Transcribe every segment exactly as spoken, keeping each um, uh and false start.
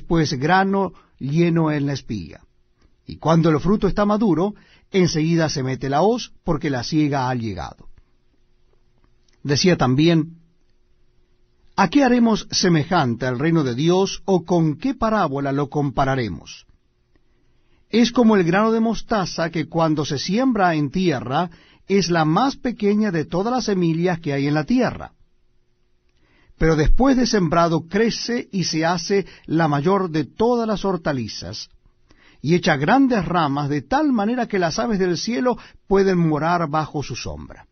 después grano lleno en la espiga. Y cuando el fruto está maduro, enseguida se mete la hoz, porque la siega ha llegado. Decía también, ¿a qué haremos semejante al reino de Dios, o con qué parábola lo compararemos? Es como el grano de mostaza, que cuando se siembra en tierra, es la más pequeña de todas las semillas que hay en la tierra. Pero después de sembrado crece y se hace la mayor de todas las hortalizas, y echa grandes ramas de tal manera que las aves del cielo pueden morar bajo su sombra.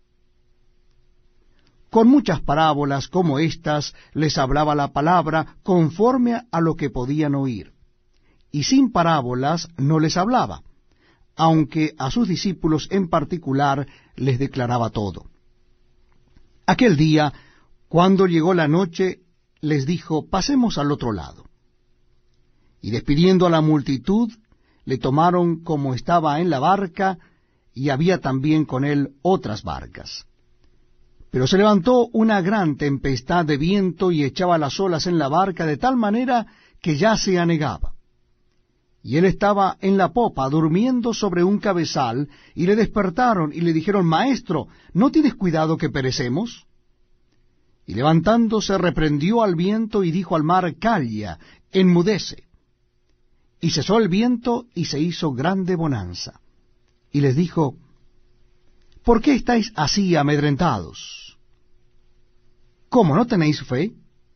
Con muchas parábolas como estas les hablaba la palabra conforme a lo que podían oír, y sin parábolas no les hablaba, aunque a sus discípulos en particular les declaraba todo. Aquel día, cuando llegó la noche, les dijo, pasemos al otro lado. Y despidiendo a la multitud, le tomaron como estaba en la barca, y había también con él otras barcas. Pero se levantó una gran tempestad de viento y echaba las olas en la barca de tal manera que ya se anegaba. Y él estaba en la popa durmiendo sobre un cabezal, y le despertaron y le dijeron, Maestro, ¿no tienes cuidado que perecemos? Y levantándose reprendió al viento y dijo al mar, Calla, enmudece. Y cesó el viento y se hizo grande bonanza. Y les dijo, ¿por qué estáis así amedrentados? ¿Cómo no tenéis fe?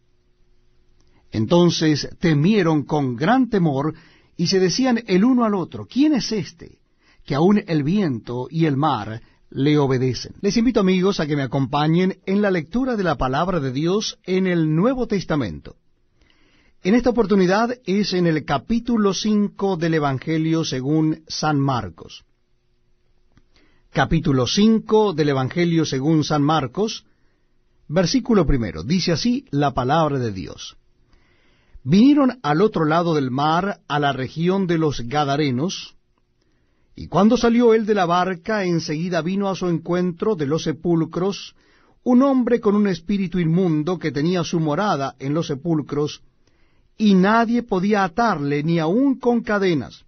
Entonces temieron con gran temor y se decían el uno al otro, ¿quién es este, que aun el viento y el mar le obedecen? Les invito, amigos, a que me acompañen en la lectura de la palabra de Dios en el Nuevo Testamento. En esta oportunidad es en el capítulo cinco del Evangelio según San Marcos. Capítulo cinco del Evangelio según San Marcos, versículo primero. Dice así la palabra de Dios. Vinieron al otro lado del mar, a la región de los Gadarenos, y cuando salió él de la barca, enseguida vino a su encuentro de los sepulcros un hombre con un espíritu inmundo que tenía su morada en los sepulcros, y nadie podía atarle ni aun con cadenas,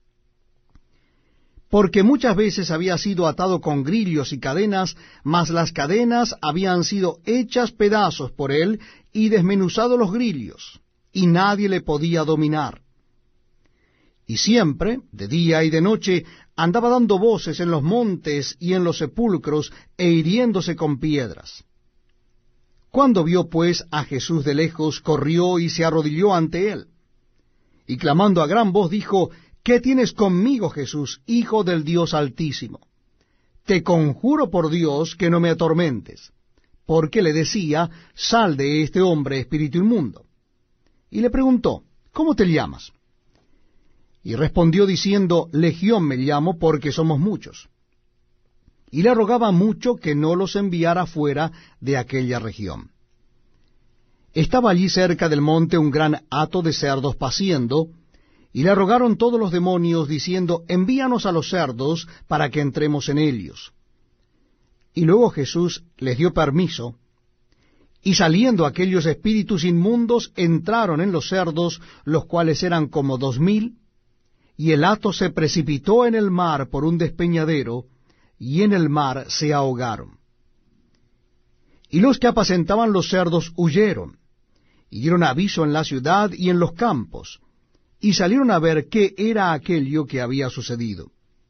porque muchas veces había sido atado con grillos y cadenas, mas las cadenas habían sido hechas pedazos por él y desmenuzados los grillos, y nadie le podía dominar. Y siempre, de día y de noche, andaba dando voces en los montes y en los sepulcros, e hiriéndose con piedras. Cuando vio pues a Jesús de lejos, corrió y se arrodilló ante él, y clamando a gran voz dijo, ¿qué tienes conmigo, Jesús, Hijo del Dios Altísimo? Te conjuro por Dios que no me atormentes. Porque le decía, sal de este hombre, espíritu inmundo. Y le preguntó, ¿cómo te llamas? Y respondió diciendo, Legión me llamo, porque somos muchos. Y le rogaba mucho que no los enviara fuera de aquella región. Estaba allí cerca del monte un gran hato de cerdos paciendo, y le rogaron todos los demonios, diciendo, envíanos a los cerdos para que entremos en ellos. Y luego Jesús les dio permiso, y saliendo aquellos espíritus inmundos, entraron en los cerdos, los cuales eran como dos mil, y el hato se precipitó en el mar por un despeñadero, y en el mar se ahogaron. Y los que apacentaban los cerdos huyeron, y dieron aviso en la ciudad y en los campos, y salieron a ver qué era aquello que había sucedido.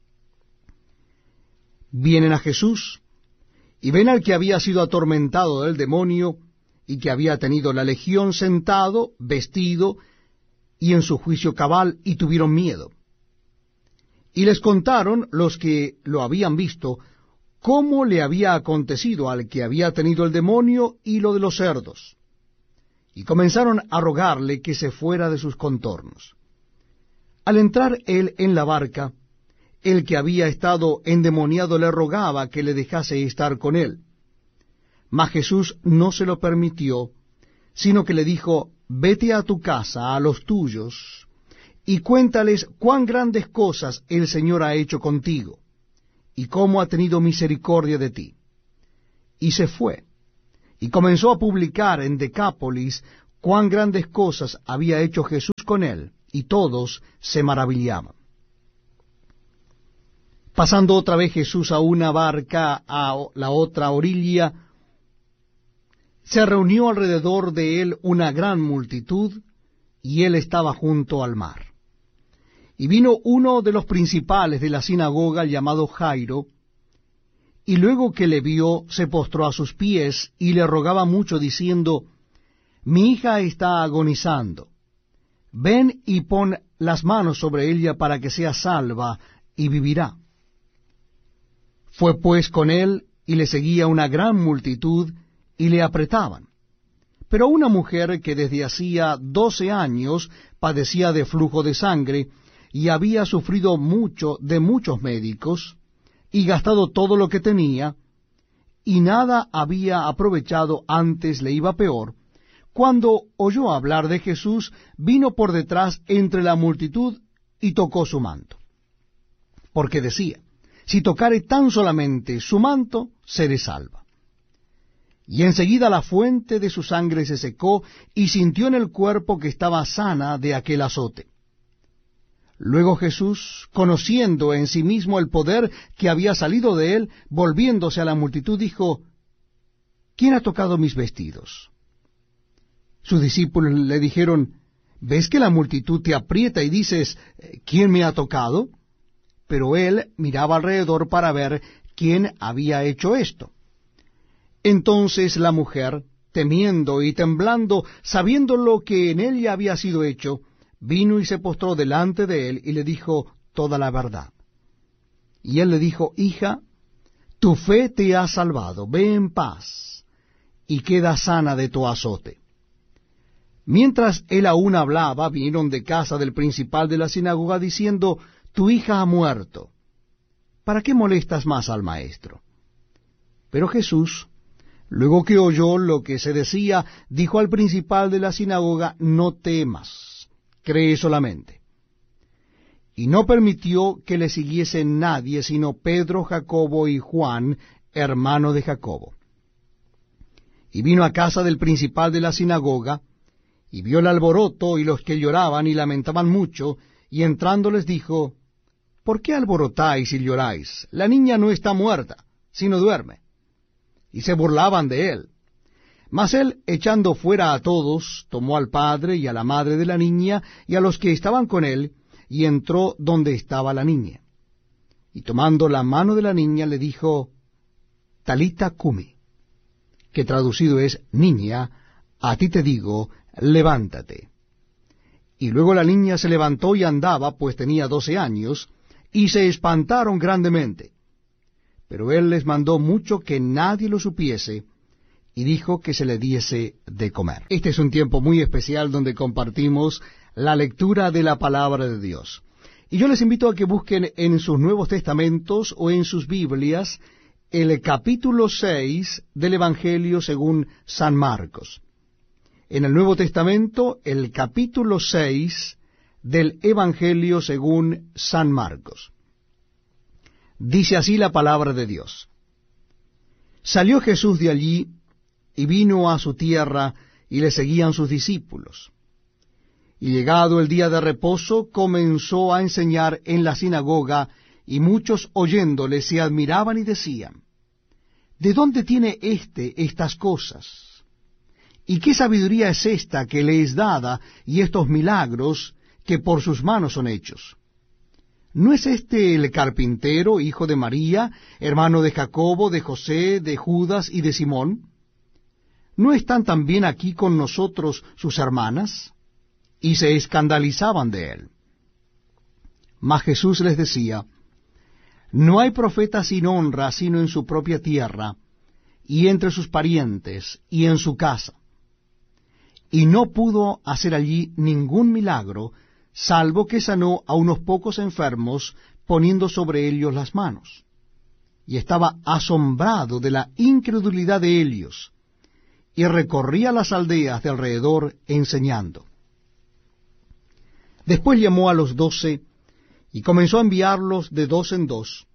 Vienen a Jesús, y ven al que había sido atormentado del demonio, y que había tenido la legión sentado, vestido, y en su juicio cabal, y tuvieron miedo. Y les contaron los que lo habían visto, cómo le había acontecido al que había tenido el demonio y lo de los cerdos. Y comenzaron a rogarle que se fuera de sus contornos. Al entrar él en la barca, el que había estado endemoniado le rogaba que le dejase estar con él. Mas Jesús no se lo permitió, sino que le dijo, vete a tu casa, a los tuyos, y cuéntales cuán grandes cosas el Señor ha hecho contigo, y cómo ha tenido misericordia de ti. Y se fue, y comenzó a publicar en Decápolis cuán grandes cosas había hecho Jesús con él, y todos se maravillaban. Pasando otra vez Jesús a una barca a la otra orilla, se reunió alrededor de él una gran multitud, y él estaba junto al mar. Y vino uno de los principales de la sinagoga, llamado Jairo, y luego que le vio, se postró a sus pies, y le rogaba mucho, diciendo, Mi hija está agonizando. Ven y pon las manos sobre ella para que sea salva, y vivirá. Fue pues con él, y le seguía una gran multitud, y le apretaban. Pero una mujer que desde hacía doce años padecía de flujo de sangre, y había sufrido mucho de muchos médicos, y gastado todo lo que tenía, y nada había aprovechado, antes le iba peor, cuando oyó hablar de Jesús, vino por detrás entre la multitud, y tocó su manto. Porque decía, si tocare tan solamente su manto, seré salva. Y enseguida la fuente de su sangre se secó, y sintió en el cuerpo que estaba sana de aquel azote. Luego Jesús, conociendo en sí mismo el poder que había salido de él, volviéndose a la multitud, dijo, ¿Quién ha tocado mis vestidos? Sus discípulos le dijeron, ¿ves que la multitud te aprieta y dices, ¿quién me ha tocado? Pero él miraba alrededor para ver quién había hecho esto. Entonces la mujer, temiendo y temblando, sabiendo lo que en ella había sido hecho, vino y se postró delante de él y le dijo toda la verdad. Y él le dijo, Hija, tu fe te ha salvado, ve en paz, y queda sana de tu azote. Mientras él aún hablaba, vinieron de casa del principal de la sinagoga, diciendo, Tu hija ha muerto. ¿Para qué molestas más al maestro? Pero Jesús, luego que oyó lo que se decía, dijo al principal de la sinagoga, No temas, cree solamente. Y no permitió que le siguiese nadie, sino Pedro, Jacobo y Juan, hermano de Jacobo. Y vino a casa del principal de la sinagoga, y vio el alboroto y los que lloraban y lamentaban mucho, y entrando les dijo, ¿Por qué alborotáis y lloráis? La niña no está muerta, sino duerme. Y se burlaban de él. Mas él, echando fuera a todos, tomó al padre y a la madre de la niña, y a los que estaban con él, y entró donde estaba la niña. Y tomando la mano de la niña, le dijo, Talita cumi, que traducido es, Niña, a ti te digo, levántate. Y luego la niña se levantó y andaba, pues tenía doce años, y se espantaron grandemente. Pero él les mandó mucho que nadie lo supiese, y dijo que se le diese de comer. Este es un tiempo muy especial donde compartimos la lectura de la palabra de Dios. Y yo les invito a que busquen en sus Nuevos Testamentos o en sus Biblias el capítulo seis del Evangelio según San Marcos. En el Nuevo Testamento, el capítulo seis del Evangelio según San Marcos. Dice así la palabra de Dios. Salió Jesús de allí, y vino a su tierra, y le seguían sus discípulos. Y llegado el día de reposo, comenzó a enseñar en la sinagoga, y muchos oyéndole se admiraban y decían, ¿de dónde tiene éste estas cosas? ¿Y qué sabiduría es esta que le es dada, y estos milagros que por sus manos son hechos? ¿No es este el carpintero, hijo de María, hermano de Jacobo, de José, de Judas y de Simón? ¿No están también aquí con nosotros sus hermanas? Y se escandalizaban de él. Mas Jesús les decía, No hay profeta sin honra sino en su propia tierra, y entre sus parientes, y en su casa. Y no pudo hacer allí ningún milagro, salvo que sanó a unos pocos enfermos, poniendo sobre ellos las manos. Y estaba asombrado de la incredulidad de ellos, y recorría las aldeas de alrededor enseñando. Después llamó a los doce, y comenzó a enviarlos de dos en dos,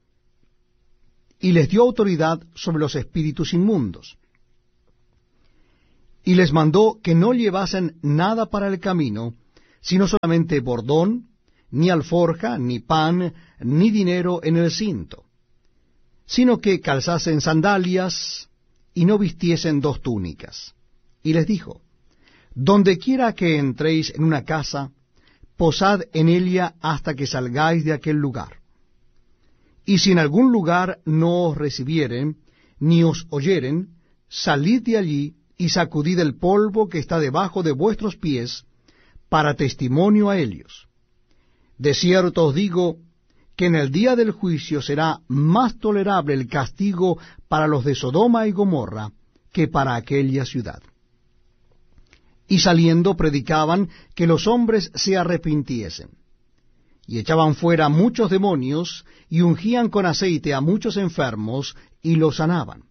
y les dio autoridad sobre los espíritus inmundos. y les mandó que no llevasen nada para el camino, sino solamente bordón, ni alforja, ni pan, ni dinero en el cinto, sino que calzasen sandalias y no vistiesen dos túnicas. Y les dijo, donde quiera que entréis en una casa, posad en ella hasta que salgáis de aquel lugar. Y si en algún lugar no os recibieren, ni os oyeren, salid de allí y sacudid el polvo que está debajo de vuestros pies, para testimonio a ellos. De cierto os digo, que en el día del juicio será más tolerable el castigo para los de Sodoma y Gomorra, que para aquella ciudad. Y saliendo predicaban que los hombres se arrepintiesen. Y echaban fuera muchos demonios, y ungían con aceite a muchos enfermos, y los sanaban.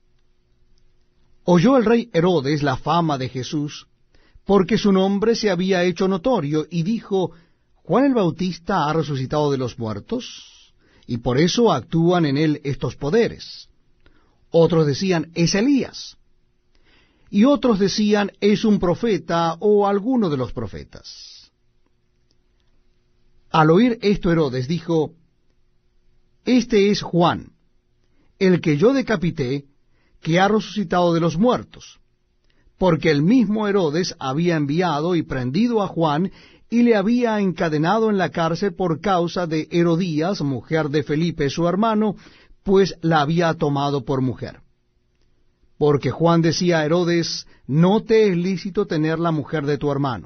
Oyó el rey Herodes la fama de Jesús, porque su nombre se había hecho notorio, y dijo, Juan el Bautista ha resucitado de los muertos, y por eso actúan en él estos poderes. Otros decían, es Elías. Y otros decían, es un profeta o alguno de los profetas. Al oír esto Herodes dijo, este es Juan, el que yo decapité, que ha resucitado de los muertos, porque el mismo Herodes había enviado y prendido a Juan, y le había encadenado en la cárcel por causa de Herodías, mujer de Felipe su hermano, pues la había tomado por mujer. Porque Juan decía a Herodes, no te es lícito tener la mujer de tu hermano.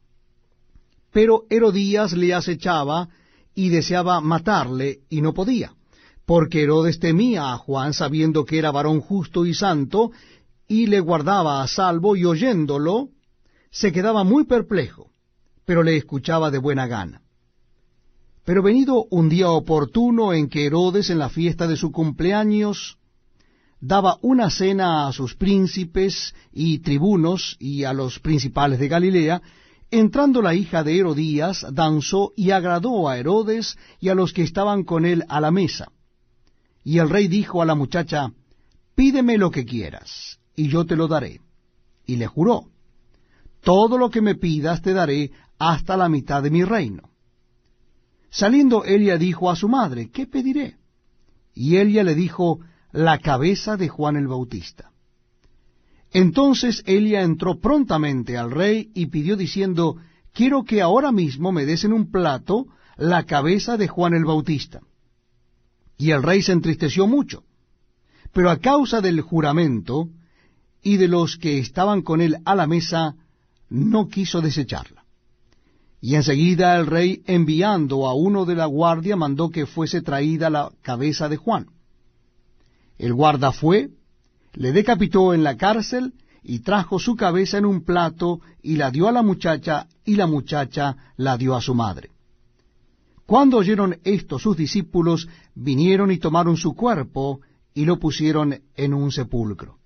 Pero Herodías le acechaba y deseaba matarle, y no podía, porque Herodes temía a Juan, sabiendo que era varón justo y santo, y le guardaba a salvo, y oyéndolo, se quedaba muy perplejo, pero le escuchaba de buena gana. Pero venido un día oportuno en que Herodes, en la fiesta de su cumpleaños, daba una cena a sus príncipes y tribunos y a los principales de Galilea, entrando la hija de Herodías, danzó y agradó a Herodes y a los que estaban con él a la mesa. Y el rey dijo a la muchacha, pídeme lo que quieras, y yo te lo daré. Y le juró, todo lo que me pidas te daré hasta la mitad de mi reino. Saliendo Elia dijo a su madre, ¿qué pediré? Y Elia le dijo, la cabeza de Juan el Bautista. Entonces Elia entró prontamente al rey y pidió diciendo, quiero que ahora mismo me des en un plato la cabeza de Juan el Bautista. Y el rey se entristeció mucho, pero a causa del juramento y de los que estaban con él a la mesa, no quiso desecharla. Y enseguida el rey, enviando a uno de la guardia, mandó que fuese traída la cabeza de Juan. El guarda fue, le decapitó en la cárcel, y trajo su cabeza en un plato, y la dio a la muchacha, y la muchacha la dio a su madre. Cuando oyeron esto sus discípulos, vinieron y tomaron su cuerpo, y lo pusieron en un sepulcro.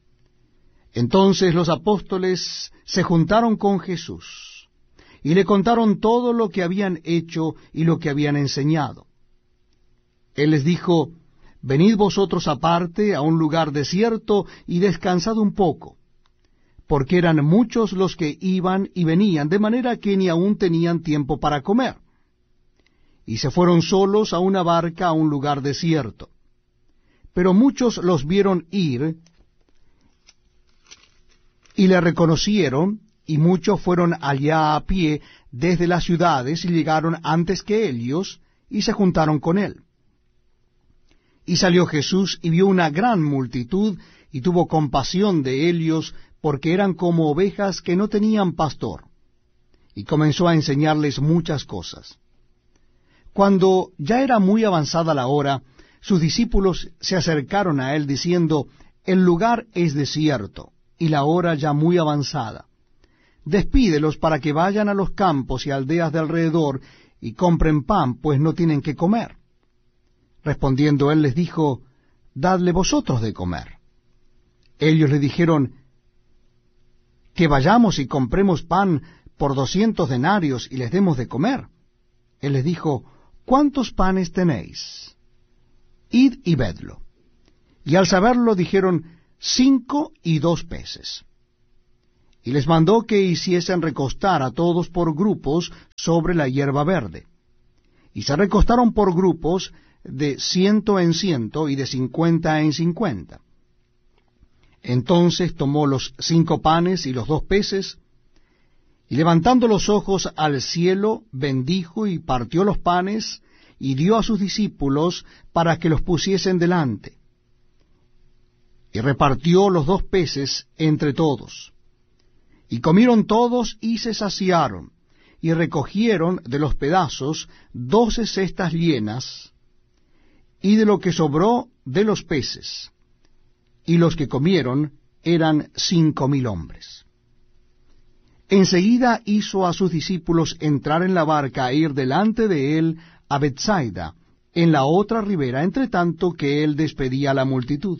Entonces los apóstoles se juntaron con Jesús, y le contaron todo lo que habían hecho y lo que habían enseñado. Él les dijo, venid vosotros aparte a un lugar desierto y descansad un poco, porque eran muchos los que iban y venían, de manera que ni aún tenían tiempo para comer. Y se fueron solos a una barca a un lugar desierto. Pero muchos los vieron ir, y le reconocieron, y muchos fueron allá a pie desde las ciudades, y llegaron antes que ellos, y se juntaron con él. Y salió Jesús, y vio una gran multitud, y tuvo compasión de ellos, porque eran como ovejas que no tenían pastor, y comenzó a enseñarles muchas cosas. Cuando ya era muy avanzada la hora, sus discípulos se acercaron a él, diciendo, el lugar es desierto, y la hora ya muy avanzada. Despídelos para que vayan a los campos y aldeas de alrededor, y compren pan, pues no tienen que comer. Respondiendo él les dijo, dadle vosotros de comer. Ellos le dijeron, que vayamos y compremos pan por doscientos denarios y les demos de comer. Él les dijo, ¿cuántos panes tenéis? Id y vedlo. Y al saberlo dijeron, cinco y dos peces. y les mandó que hiciesen recostar a todos por grupos sobre la hierba verde. Y se recostaron por grupos de ciento en ciento y de cincuenta en cincuenta. Entonces tomó los cinco panes y los dos peces, y levantando los ojos al cielo, bendijo y partió los panes, y dio a sus discípulos para que los pusiesen delante. Y repartió los dos peces entre todos. Y comieron todos y se saciaron, y recogieron de los pedazos doce cestas llenas, y de lo que sobró de los peces, y los que comieron eran cinco mil hombres. Enseguida hizo a sus discípulos entrar en la barca e ir delante de él a Bethsaida, en la otra ribera, entre tanto que él despedía a la multitud.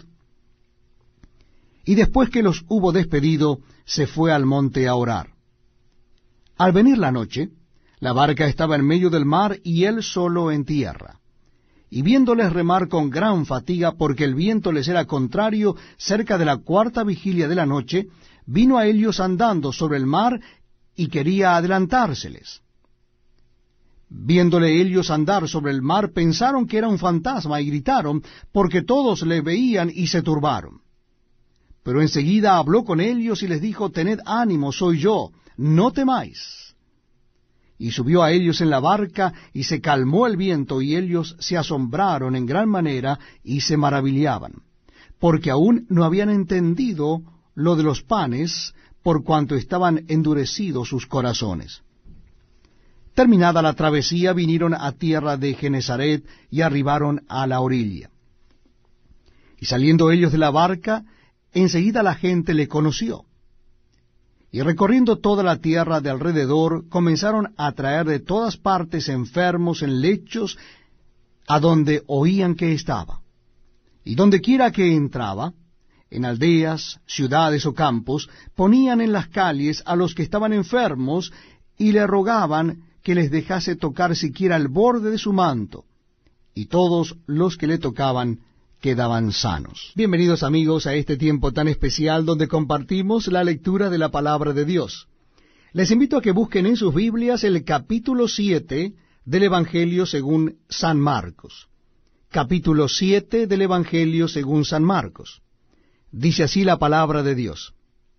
Y después que los hubo despedido, se fue al monte a orar. Al venir la noche, la barca estaba en medio del mar y él solo en tierra. Y viéndoles remar con gran fatiga, porque el viento les era contrario, cerca de la cuarta vigilia de la noche, vino a ellos andando sobre el mar y quería adelantárseles. Viéndole ellos andar sobre el mar, pensaron que era un fantasma y gritaron, porque todos le veían y se turbaron. Pero enseguida habló con ellos y les dijo, tened ánimo, soy yo, no temáis. Y subió a ellos en la barca, y se calmó el viento, y ellos se asombraron en gran manera, y se maravillaban, porque aún no habían entendido lo de los panes, por cuanto estaban endurecidos sus corazones. Terminada la travesía, vinieron a tierra de Genesaret, y arribaron a la orilla. Y saliendo ellos de la barca, enseguida la gente le conoció. Y recorriendo toda la tierra de alrededor, comenzaron a traer de todas partes enfermos en lechos, a donde oían que estaba. Y donde quiera que entraba, en aldeas, ciudades o campos, ponían en las calles a los que estaban enfermos, y le rogaban que les dejase tocar siquiera el borde de su manto. Y todos los que le tocaban quedaban sanos. Bienvenidos amigos a este tiempo tan especial donde compartimos la lectura de la palabra de Dios. Les invito a que busquen en sus Biblias el capítulo siete del Evangelio según San Marcos. Capítulo siete del Evangelio según San Marcos. Dice así la palabra de Dios.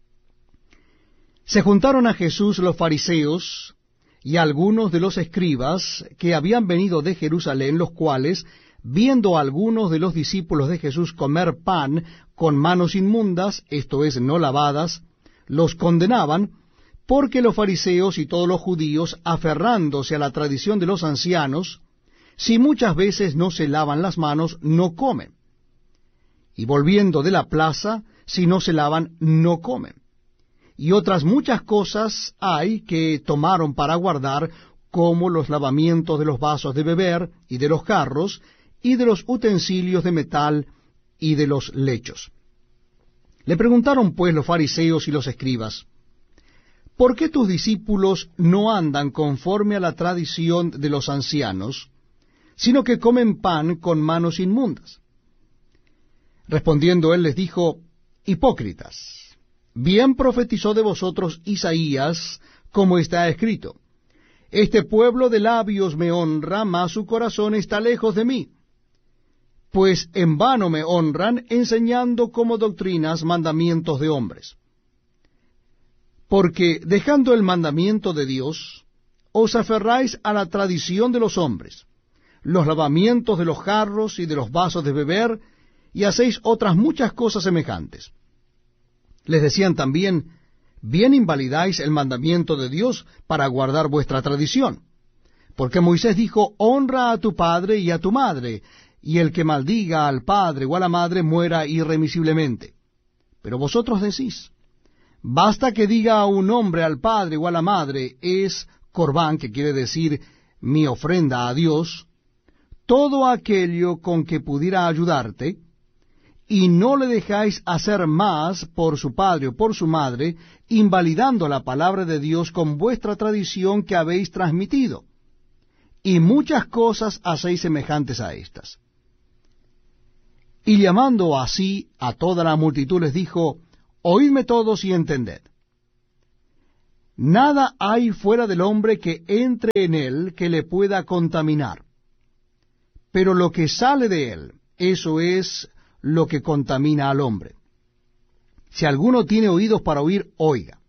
Se juntaron a Jesús los fariseos y algunos de los escribas que habían venido de Jerusalén, los cuales, viendo a algunos de los discípulos de Jesús comer pan con manos inmundas, esto es, no lavadas, los condenaban, porque los fariseos y todos los judíos, aferrándose a la tradición de los ancianos, si muchas veces no se lavan las manos, no comen. Y volviendo de la plaza, si no se lavan, no comen. Y otras muchas cosas hay que tomaron para guardar, como los lavamientos de los vasos de beber y de los jarros, y de los utensilios de metal y de los lechos. Le preguntaron pues los fariseos y los escribas, ¿por qué tus discípulos no andan conforme a la tradición de los ancianos, sino que comen pan con manos inmundas? Respondiendo él les dijo, hipócritas, bien profetizó de vosotros Isaías, como está escrito, este pueblo de labios me honra, mas su corazón está lejos de mí. Pues en vano me honran, enseñando como doctrinas mandamientos de hombres. Porque dejando el mandamiento de Dios, os aferráis a la tradición de los hombres, los lavamientos de los jarros y de los vasos de beber, y hacéis otras muchas cosas semejantes. Les decían también, bien invalidáis el mandamiento de Dios para guardar vuestra tradición. Porque Moisés dijo, honra a tu padre y a tu madre, y el que maldiga al padre o a la madre muera irremisiblemente. Pero vosotros decís, basta que diga a un hombre al padre o a la madre, es corbán, que quiere decir mi ofrenda a Dios, todo aquello con que pudiera ayudarte, y no le dejáis hacer más por su padre o por su madre, invalidando la palabra de Dios con vuestra tradición que habéis transmitido. Y muchas cosas hacéis semejantes a estas. Y llamando así a toda la multitud les dijo, oídme todos y entended. Nada hay fuera del hombre que entre en él que le pueda contaminar. Pero lo que sale de él, eso es lo que contamina al hombre. Si alguno tiene oídos para oír, oiga.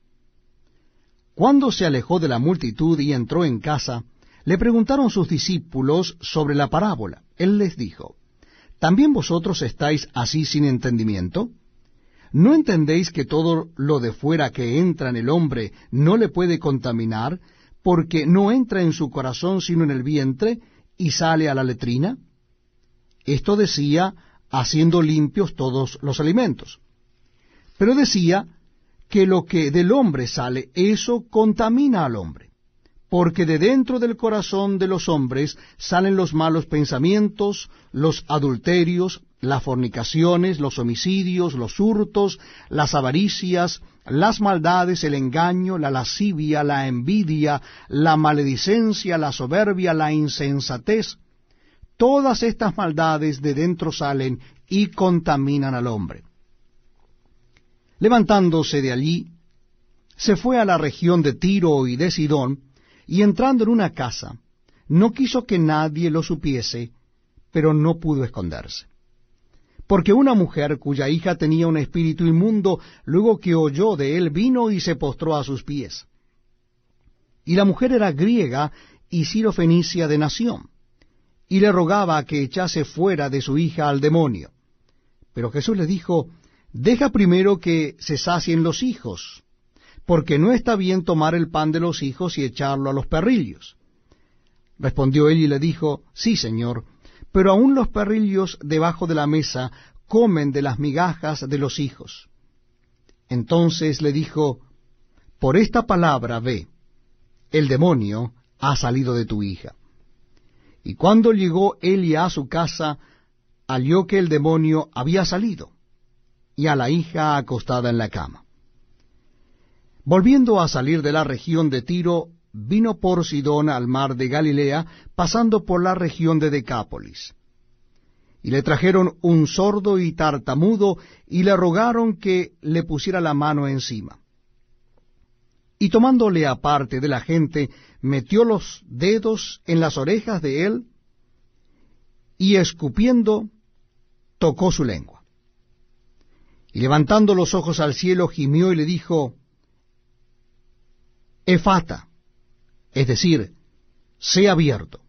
Cuando se alejó de la multitud y entró en casa, le preguntaron sus discípulos sobre la parábola. Él les dijo, ¿también vosotros estáis así sin entendimiento? ¿No entendéis que todo lo de fuera que entra en el hombre no le puede contaminar, porque no entra en su corazón sino en el vientre, y sale a la letrina? Esto decía, haciendo limpios todos los alimentos. Pero decía que lo que del hombre sale, eso contamina al hombre, porque de dentro del corazón de los hombres salen los malos pensamientos, los adulterios, las fornicaciones, los homicidios, los hurtos, las avaricias, las maldades, el engaño, la lascivia, la envidia, la maledicencia, la soberbia, la insensatez. Todas estas maldades de dentro salen y contaminan al hombre. Levantándose de allí, se fue a la región de Tiro y de Sidón, y entrando en una casa, no quiso que nadie lo supiese, pero no pudo esconderse. Porque una mujer cuya hija tenía un espíritu inmundo, luego que oyó de él, vino y se postró a sus pies. Y la mujer era griega y sirofenicia de nación, y le rogaba que echase fuera de su hija al demonio. Pero Jesús le dijo, deja primero que se sacien los hijos, porque no está bien tomar el pan de los hijos y echarlo a los perrillos. Respondió él y le dijo, sí, Señor, pero aun los perrillos debajo de la mesa comen de las migajas de los hijos. Entonces le dijo, por esta palabra ve, el demonio ha salido de tu hija. Y cuando llegó él a su casa, halló que el demonio había salido, y a la hija acostada en la cama. Volviendo a salir de la región de Tiro, vino por Sidón al mar de Galilea, pasando por la región de Decápolis. Y le trajeron un sordo y tartamudo, y le rogaron que le pusiera la mano encima. Y tomándole aparte de la gente, metió los dedos en las orejas de él, y escupiendo, tocó su lengua. Y levantando los ojos al cielo, gimió y le dijo, Efata, es decir, sé abierto.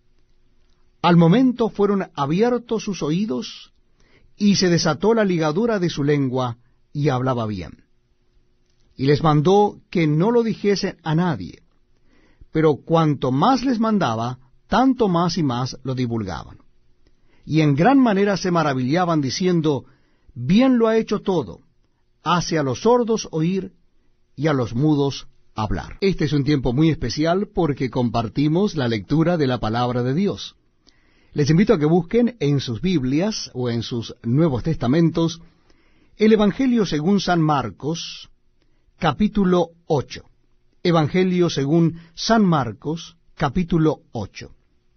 Al momento fueron abiertos sus oídos, y se desató la ligadura de su lengua, y hablaba bien. Y les mandó que no lo dijesen a nadie, pero cuanto más les mandaba, tanto más y más lo divulgaban. Y en gran manera se maravillaban, diciendo, bien lo ha hecho todo, hace a los sordos oír y a los mudos hablar. Este es un tiempo muy especial porque compartimos la lectura de la palabra de Dios. Les invito a que busquen en sus Biblias o en sus Nuevos Testamentos el Evangelio según San Marcos, capítulo ocho. Evangelio según San Marcos, capítulo ocho.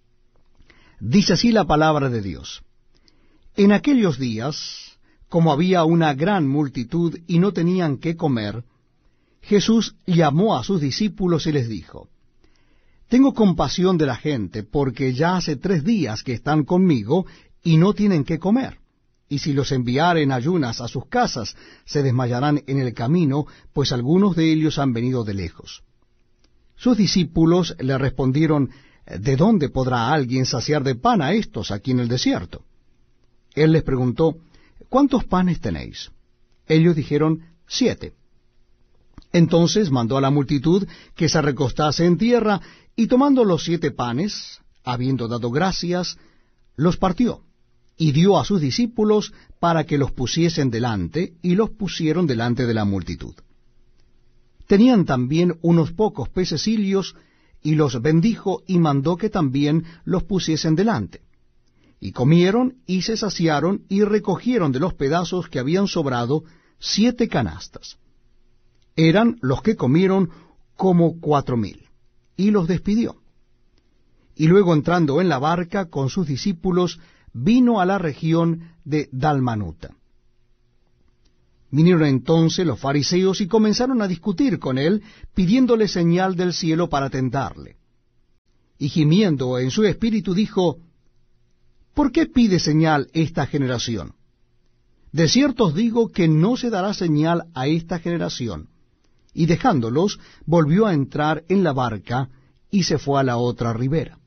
Dice así la palabra de Dios. En aquellos días, como había una gran multitud y no tenían qué comer, Jesús llamó a sus discípulos y les dijo, tengo compasión de la gente, porque ya hace tres días que están conmigo y no tienen qué comer. Y si los enviare en ayunas a sus casas, se desmayarán en el camino, pues algunos de ellos han venido de lejos. Sus discípulos le respondieron, ¿de dónde podrá alguien saciar de pan a estos aquí en el desierto? Él les preguntó, ¿cuántos panes tenéis? Ellos dijeron, siete. Entonces mandó a la multitud que se recostase en tierra, y tomando los siete panes, habiendo dado gracias, los partió, y dio a sus discípulos para que los pusiesen delante, y los pusieron delante de la multitud. Tenían también unos pocos pececillos, y los bendijo, y mandó que también los pusiesen delante. Y comieron, y se saciaron, y recogieron de los pedazos que habían sobrado siete canastas. Eran los que comieron como cuatro mil, y los despidió. Y luego entrando en la barca con sus discípulos, vino a la región de Dalmanuta. Vinieron entonces los fariseos y comenzaron a discutir con él, pidiéndole señal del cielo para tentarle. Y gimiendo en su espíritu dijo, ¿por qué pide señal esta generación? De cierto os digo que no se dará señal a esta generación. Y dejándolos, volvió a entrar en la barca y se fue a la otra ribera.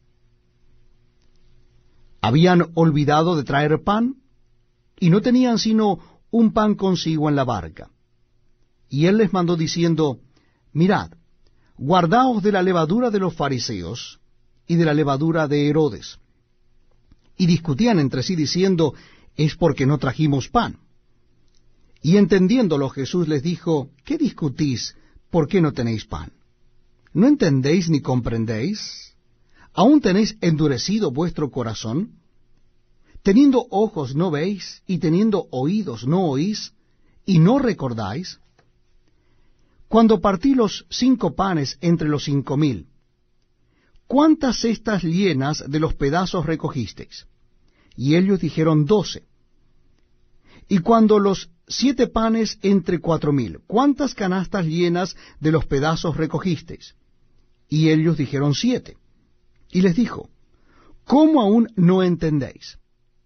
Habían olvidado de traer pan, y no tenían sino un pan consigo en la barca. Y él les mandó diciendo, mirad, guardaos de la levadura de los fariseos y de la levadura de Herodes. Y discutían entre sí diciendo, es porque no trajimos pan. Y entendiéndolo Jesús les dijo, ¿qué discutís? ¿Por qué no tenéis pan? ¿No entendéis ni comprendéis? ¿Aún tenéis endurecido vuestro corazón? Teniendo ojos no veis, y teniendo oídos no oís, y no recordáis. Cuando partí los cinco panes entre los cinco mil, ¿cuántas cestas llenas de los pedazos recogisteis? Y ellos dijeron doce. Y cuando los siete panes entre cuatro mil, ¿cuántas canastas llenas de los pedazos recogisteis? Y ellos dijeron siete. Y les dijo, ¿cómo aún no entendéis?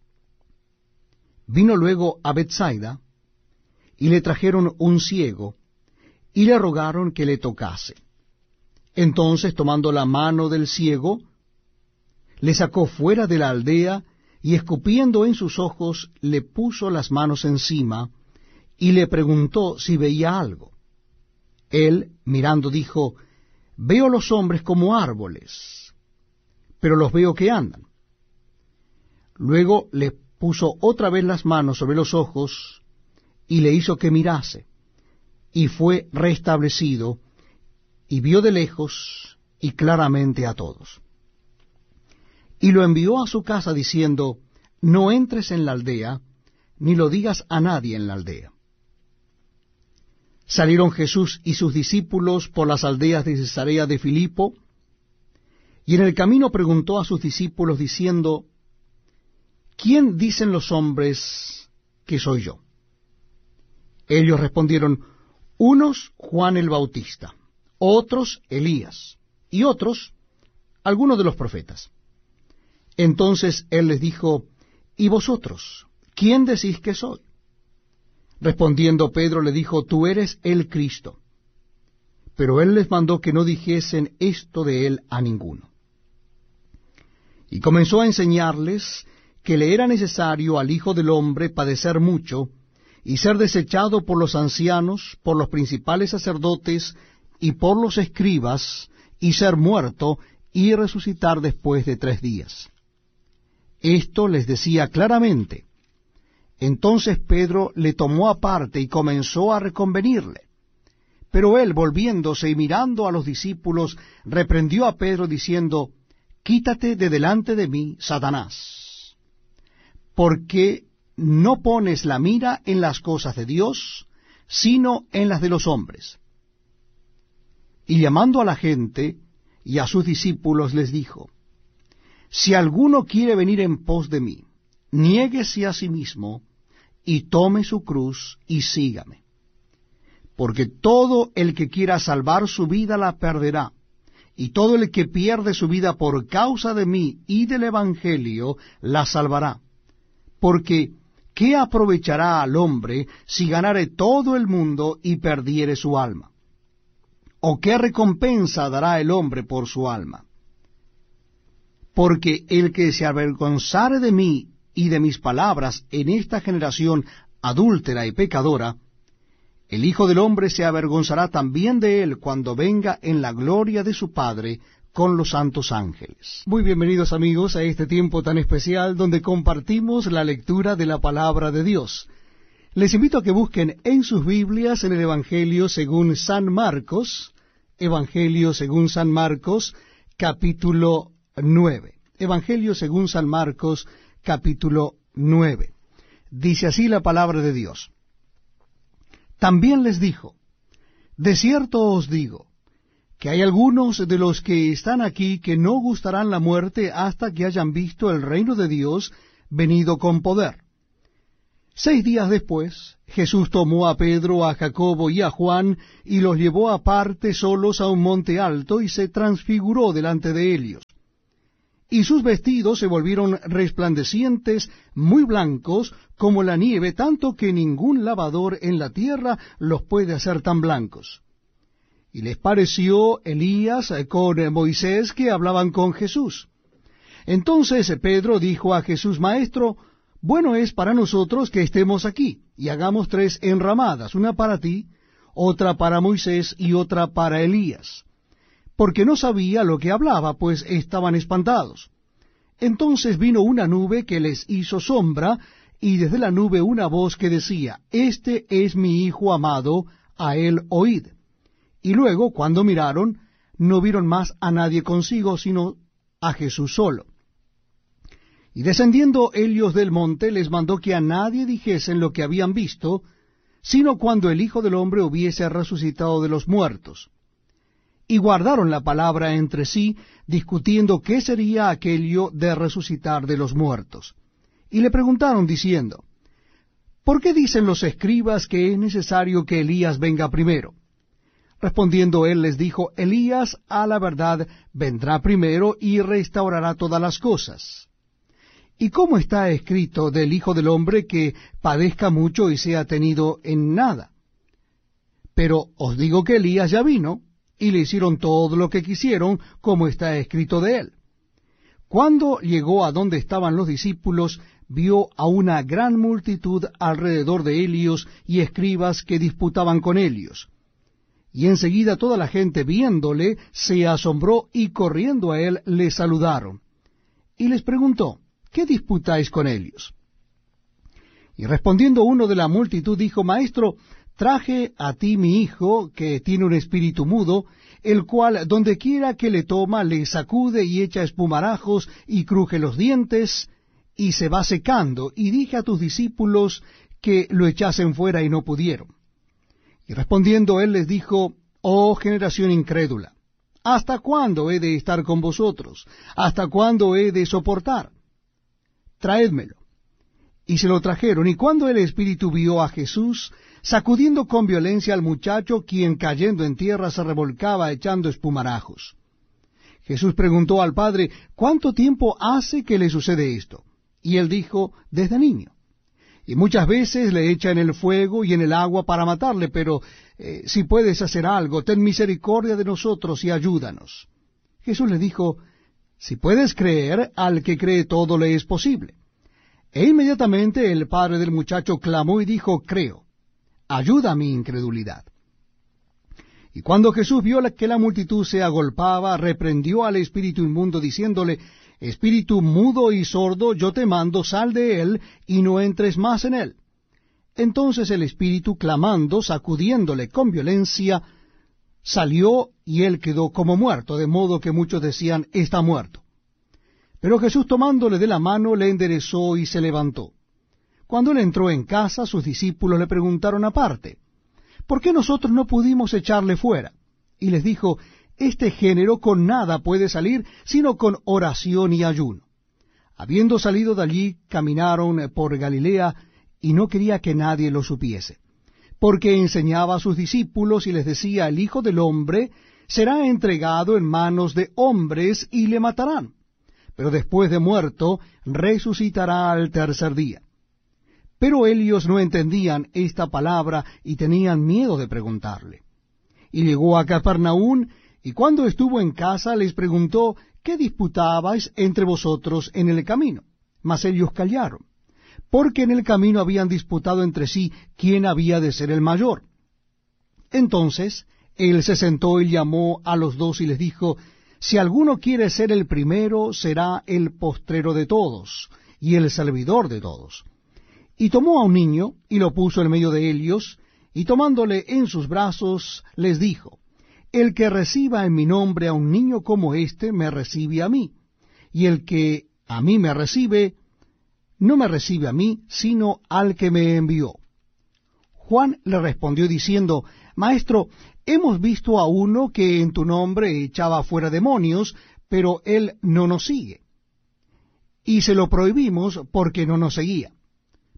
Vino luego a Bethsaida, y le trajeron un ciego, y le rogaron que le tocase. Entonces, tomando la mano del ciego, le sacó fuera de la aldea, y escupiendo en sus ojos, le puso las manos encima, y le preguntó si veía algo. Él, mirando, dijo, veo los hombres como árboles, pero los veo que andan. Luego le puso otra vez las manos sobre los ojos, y le hizo que mirase, y fue restablecido, y vio de lejos y claramente a todos. Y lo envió a su casa diciendo, no entres en la aldea, ni lo digas a nadie en la aldea. Salieron Jesús y sus discípulos por las aldeas de Cesarea de Filipo, y en el camino preguntó a sus discípulos diciendo, ¿quién dicen los hombres que soy yo? Ellos respondieron, unos Juan el Bautista, otros Elías, y otros algunos de los profetas. Entonces él les dijo, ¿y vosotros, quién decís que soy? Respondiendo Pedro le dijo, tú eres el Cristo. Pero él les mandó que no dijesen esto de él a ninguno. Y comenzó a enseñarles que le era necesario al Hijo del Hombre padecer mucho, y ser desechado por los ancianos, por los principales sacerdotes, y por los escribas, y ser muerto, y resucitar después de tres días. Esto les decía claramente. Entonces Pedro le tomó aparte y comenzó a reconvenirle. Pero él, volviéndose y mirando a los discípulos, reprendió a Pedro diciendo, quítate de delante de mí, Satanás, porque no pones la mira en las cosas de Dios, sino en las de los hombres. Y llamando a la gente y a sus discípulos les dijo, si alguno quiere venir en pos de mí, niéguese a sí mismo, y tome su cruz, y sígame. Porque todo el que quiera salvar su vida la perderá, y todo el que pierde su vida por causa de mí y del Evangelio la salvará. Porque, ¿qué aprovechará al hombre si ganare todo el mundo y perdiere su alma? ¿O qué recompensa dará el hombre por su alma? Porque el que se avergonzare de mí y de mis palabras en esta generación adúltera y pecadora, el Hijo del Hombre se avergonzará también de él cuando venga en la gloria de su Padre con los santos ángeles. Muy bienvenidos amigos a este tiempo tan especial donde compartimos la lectura de la palabra de Dios. Les invito a que busquen en sus Biblias en el Evangelio según San Marcos, Evangelio según San Marcos, capítulo nueve. Evangelio según San Marcos, capítulo nueve. Dice así la palabra de Dios. También les dijo, de cierto os digo, que hay algunos de los que están aquí que no gustarán la muerte hasta que hayan visto el reino de Dios venido con poder. Seis días después, Jesús tomó a Pedro, a Jacobo y a Juan, y los llevó aparte solos a un monte alto, y se transfiguró delante de ellos. Y sus vestidos se volvieron resplandecientes, muy blancos, como la nieve, tanto que ningún lavador en la tierra los puede hacer tan blancos. Y les pareció Elías con Moisés que hablaban con Jesús. Entonces Pedro dijo a Jesús: Maestro, bueno es para nosotros que estemos aquí, y hagamos tres enramadas, una para ti, otra para Moisés y otra para Elías. Porque no sabía lo que hablaba, pues estaban espantados. Entonces vino una nube que les hizo sombra, y desde la nube una voz que decía: Este es mi Hijo amado, a él oíd. Y luego, cuando miraron, no vieron más a nadie consigo, sino a Jesús solo. Y descendiendo ellos del monte, les mandó que a nadie dijesen lo que habían visto, sino cuando el Hijo del Hombre hubiese resucitado de los muertos. Y guardaron la palabra entre sí, discutiendo qué sería aquello de resucitar de los muertos. Y le preguntaron diciendo: ¿Por qué dicen los escribas que es necesario que Elías venga primero? Respondiendo él les dijo: Elías a la verdad vendrá primero y restaurará todas las cosas. ¿Y cómo está escrito del Hijo del Hombre que padezca mucho y sea tenido en nada? Pero os digo que Elías ya vino, y le hicieron todo lo que quisieron, como está escrito de él. Cuando llegó a donde estaban los discípulos, vio a una gran multitud alrededor de ellos y escribas que disputaban con ellos. Y enseguida toda la gente viéndole se asombró, y corriendo a él le saludaron. Y les preguntó: ¿Qué disputáis con ellos? Y respondiendo uno de la multitud dijo: Maestro, traje a ti mi hijo, que tiene un espíritu mudo, el cual donde quiera que le toma le sacude y echa espumarajos y cruje los dientes, y se va secando, y dije a tus discípulos que lo echasen fuera y no pudieron. Y respondiendo él les dijo: Oh generación incrédula, ¿hasta cuándo he de estar con vosotros? ¿Hasta cuándo he de soportar? Traédmelo. Y se lo trajeron, y cuando el espíritu vio a Jesús, sacudiendo con violencia al muchacho, quien cayendo en tierra se revolcaba echando espumarajos. Jesús preguntó al padre: ¿Cuánto tiempo hace que le sucede esto? Y él dijo: Desde niño. Y muchas veces le echa en el fuego y en el agua para matarle, pero eh, si puedes hacer algo, ten misericordia de nosotros y ayúdanos. Jesús le dijo: Si puedes creer, al que cree todo le es posible. E inmediatamente el padre del muchacho clamó y dijo: Creo, ayuda a mi incredulidad. Y cuando Jesús vio que la multitud se agolpaba, reprendió al espíritu inmundo, diciéndole: Espíritu mudo y sordo, yo te mando, sal de él, y no entres más en él. Entonces el espíritu, clamando, sacudiéndole con violencia, salió, y él quedó como muerto, de modo que muchos decían: Está muerto. Pero Jesús, tomándole de la mano, le enderezó y se levantó. Cuando él entró en casa, sus discípulos le preguntaron aparte: ¿Por qué nosotros no pudimos echarle fuera? Y les dijo: Este género con nada puede salir, sino con oración y ayuno. Habiendo salido de allí, caminaron por Galilea, y no quería que nadie lo supiese, porque enseñaba a sus discípulos y les decía: El Hijo del Hombre será entregado en manos de hombres, y le matarán, pero después de muerto resucitará al tercer día. Pero ellos no entendían esta palabra, y tenían miedo de preguntarle. Y llegó a Capernaum, y cuando estuvo en casa les preguntó: ¿Qué disputabais entre vosotros en el camino? Mas ellos callaron, porque en el camino habían disputado entre sí quién había de ser el mayor. Entonces él se sentó y llamó a los dos y les dijo: Si alguno quiere ser el primero, será el postrero de todos, y el servidor de todos. Y tomó a un niño, y lo puso en medio de ellos, y tomándole en sus brazos, les dijo: El que reciba en mi nombre a un niño como éste, me recibe a mí, y el que a mí me recibe, no me recibe a mí, sino al que me envió. Juan le respondió diciendo: Maestro, hemos visto a uno que en tu nombre echaba fuera demonios, pero él no nos sigue. Y se lo prohibimos porque no nos seguía.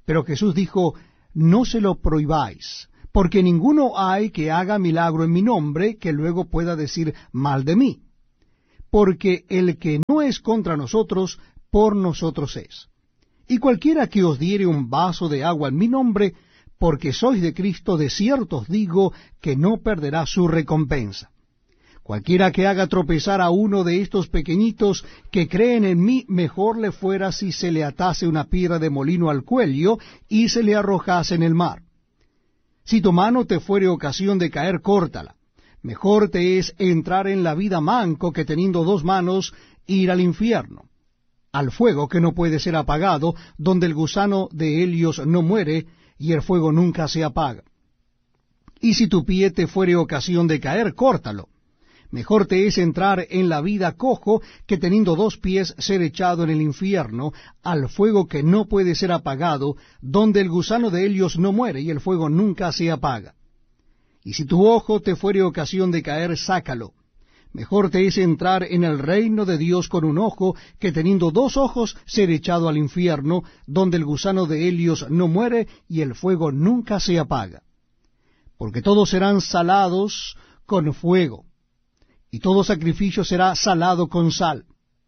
Pero Jesús dijo, no se lo prohibáis, porque ninguno hay que haga milagro en mi nombre que luego pueda decir mal de mí. Porque el que no es contra nosotros, por nosotros es. Y cualquiera que os diere un vaso de agua en mi nombre, porque sois de Cristo, de cierto os digo que no perderá su recompensa. Cualquiera que haga tropezar a uno de estos pequeñitos que creen en mí, mejor le fuera si se le atase una piedra de molino al cuello y se le arrojase en el mar. Si tu mano te fuere ocasión de caer, córtala. Mejor te es entrar en la vida manco que teniendo dos manos ir al infierno, al fuego que no puede ser apagado, donde el gusano de Helios no muere y el fuego nunca se apaga. Y si tu pie te fuere ocasión de caer, córtalo. Mejor te es entrar en la vida cojo que teniendo dos pies ser echado en el infierno, al fuego que no puede ser apagado, donde el gusano de Helios no muere y el fuego nunca se apaga. Y si tu ojo te fuere ocasión de caer, sácalo. Mejor te es entrar en el reino de Dios con un ojo que teniendo dos ojos ser echado al infierno, donde el gusano de Helios no muere y el fuego nunca se apaga. Porque todos serán salados con fuego, y todo sacrificio será salado con sal.